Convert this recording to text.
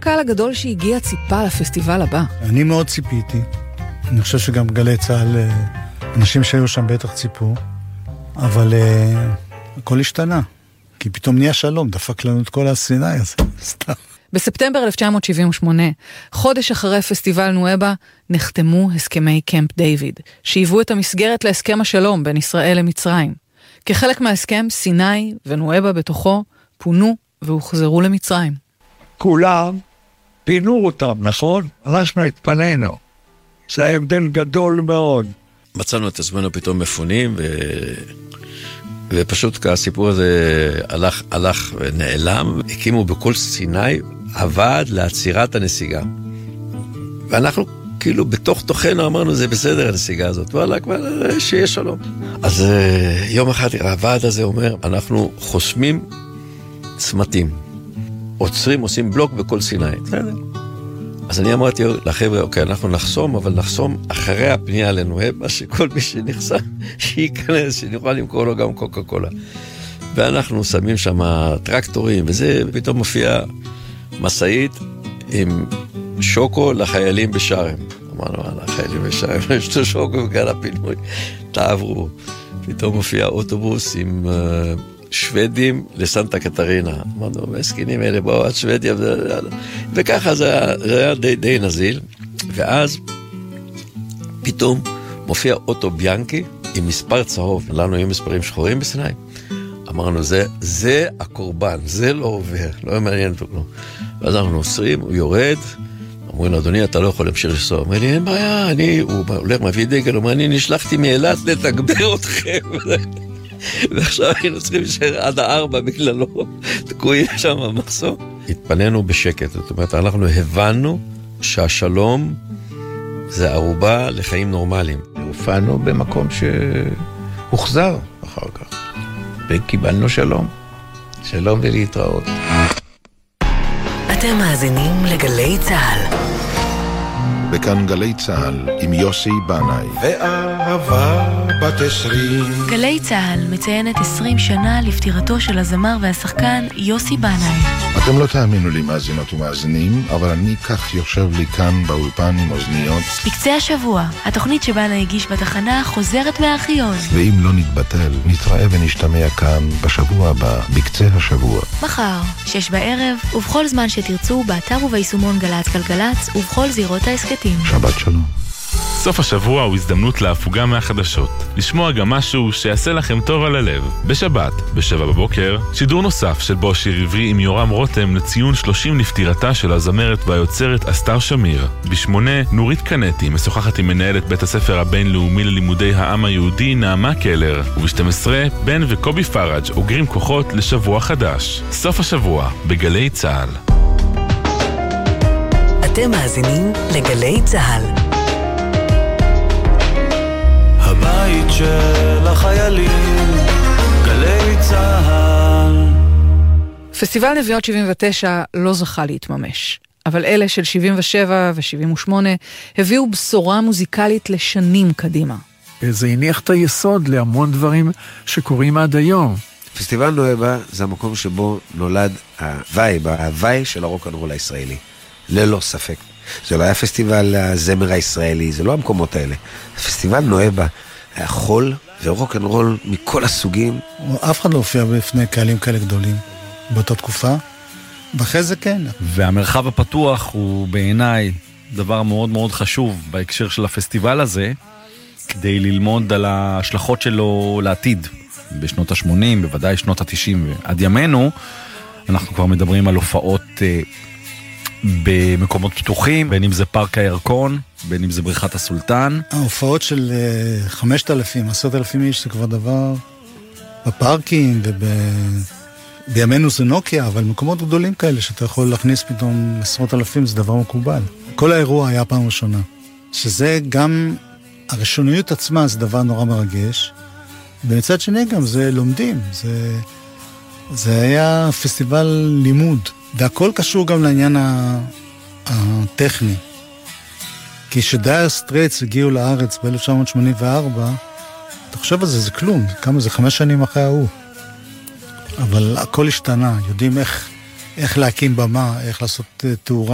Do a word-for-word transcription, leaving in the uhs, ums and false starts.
הקהל הגדול שהגיע ציפה לפסטיבל הבא? אני מאוד ציפיתי. אני חושב שגם גלי צהל, אנשים שהיו שם בטח ציפו, אבל uh, הכל השתנה. כי פתאום נהיה שלום, דפק לנו את כל הסיני הזה. סתם. בספטמבר אלף תשע מאות שבעים ושמונה, חודש אחרי פסטיבל נואבה, נחתמו הסכמי קמפ דיוויד, שהיוו את המסגרת להסכם השלום בין ישראל למצרים. כחלק מההסכם, סיני ונואבה בתוכו פונו והוחזרו למצרים. כולם פינו אותם, נכון? אנחנו התפנינו. זה היה הבדל גדול מאוד. מצאנו את עצמנו פתאום מפונים, ו... ופשוט הסיפור הזה הלך, הלך ונעלם. הקימו בכל סיני הוועד לעצירת הנסיגה. ואנחנו כאילו בתוך תוכנו אמרנו, זה בסדר הנסיגה הזאת, וואלה, כבר שיהיה שלום. אז יום אחד הוועד הזה אומר, אנחנו חוסמים צמתים. עוצרים, עושים בלוק בכל סיני. בסדר. אז אני אמרתי לחבר'ה, אוקיי, אנחנו נחסום, אבל נחסום אחרי הפנייה לנואבה, שכל מי שנחסם, שייכנס, שנוכל למכור לו גם קוקה קולה. ואנחנו שמים שם טרקטורים, וזה פתאום מופיע מסעית עם שוקו לחיילים בשארם. אמרנו, לחיילים בשארם, יש את השוקו בגלל הפינוי, תעברו. פתאום מופיע אוטובוס עם... שוודים לסנטה קטרינה. אמרנו, מסכינים האלה באו עד שוודיה, וככה זה היה די, די נזיל, ואז פתאום מופיע אוטו ביאנקי עם מספר צהוב, לנו היו מספרים שחורים בסיני. אמרנו, זה, זה הקורבן, זה לא עובר, לא מעניין אותו כלום. ואז אנחנו נוסעים, הוא יורד, אומרים לו, אדוני, אתה לא יכול להמשיך לנסוע. אומר לי, אין בעיה, אני, הוא הולך מביא דגל, אומר, אני נשלחתי מאילת לתגבר אתכם. ועכשיו היינו צריכים להישאר עד הארבע בגללו, תקועים שם במחסום. התפנינו בשקט, זאת אומרת, אנחנו הבנו שהשלום זה ערובה לחיים נורמליים. הופענו במקום שהוחזר אחר כך, וקיבלנו שלום. שלום ולהתראות. אתם מאזינים לגלי צהל. בכאן גלי צהל עם יוסי בנאי. ואהבה בת עשרים. גלי צהל מציינת עשרים שנה לפטירתו של הזמר והשחקן יוסי בנאי. אתם לא תאמינו לי מאזינות ומאזינים, אבל אני כך יושב לי כאן באולפן עם אוזניות. בקצה השבוע, התוכנית שבנאי הגיש בתחנה חוזרת מהארכיון. ואם לא נתבטל, נתראה ונשתמע כאן בשבוע הבא, בקצה השבוע. מחר, שש בערב, ובכל זמן שתרצו, באתר וביישומון גלץ גלגלץ, ובכל זירות העסקתים. שבת שלום. סוף השבוע הוא הזדמנות להפוגה מהחדשות. לשמוע גם משהו שיעשה לכם טוב על הלב. בשבת, בשבע בבוקר, שידור נוסף של בו שיר עברי עם יורם רותם לציון שלושים לפטירתה של הזמרת והיוצרת אסתר שמיר. בשמונה, נורית קנטי משוחחת עם מנהלת בית הספר הבינלאומי ללימודי העם היהודי נעמה קלר. וב-שתים עשרה, בן וקובי פראג' אוגרים כוחות לשבוע חדש. סוף השבוע, בגלי צהל. אתם מאזינים לגלי צהל. הבית של החיילים, גלי צהל. פסטיבל נביעות שבעים ותשע לא זכה להתממש, אבל אלה של שבעים ושבע ו-שבעים ושמונה הביאו בשורה מוזיקלית לשנים קדימה. זה הניח את היסוד להמון דברים שקורים עד היום. פסטיבל נואבה זה המקום שבו נולד הווייב, ההווי של הרוק-אנד-רול הישראלי. ללא ספק. זה לא היה פסטיבל הזמר הישראלי, זה לא המקומות האלה. פסטיבל נואבה היה חול ורוק-אנד-רול מכל הסוגים. אף אחד לא הופיע בפני קהלים כאלה גדולים באותה תקופה, ואחרי זה כן. והמרחב הפתוח הוא בעיניי דבר מאוד מאוד חשוב בהקשר של הפסטיבל הזה, כדי ללמוד על ההשלכות שלו לעתיד. בשנות ה-שמונים, בוודאי שנות ה-תשעים ועד ימינו, אנחנו כבר מדברים על הופעות במקומות פתוחים, בין אם זה פארק הירקון, בין אם זה בריכת הסולטן. ההופעות של חמשת אלפים, עשרת אלפים איש זה כבר דבר בפארקים, ובימינו זה נוקיה, אבל מקומות גדולים כאלה שאתה יכול להכניס פתאום עשרות אלפים זה דבר מקובל. כל האירוע היה פעם ראשונה, שזה גם, הראשוניות עצמה זה דבר נורא מרגש, ומצד שני גם זה לומדים, זה, זה היה פסטיבל לימוד, והכל קשור גם לעניין הטכני. כי שדייר סטרייטס הגיעו לארץ ב-אלף תשע מאות שמונים וארבע, אתה חושב על זה, זה כלום, כמה זה חמש שנים אחרי ההוא. אבל הכל השתנה, יודעים איך, איך להקים במה, איך לעשות תאורה.